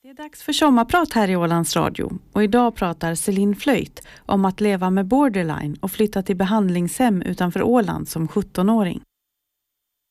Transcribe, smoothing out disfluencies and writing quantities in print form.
Det är dags för sommarprat här i Ålands Radio och idag pratar Celine Flöjt om att leva med borderline och flytta till behandlingshem utanför Åland som 17-åring.